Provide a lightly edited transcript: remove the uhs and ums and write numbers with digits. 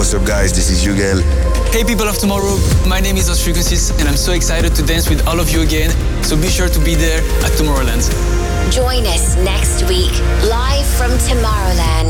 What's up, guys? This is Hugel. Hey people of tomorrow, my name is Lost Frequencies and I'm so excited to dance with all of you again, so be sure to be there at Tomorrowland. Join us next week, live from Tomorrowland.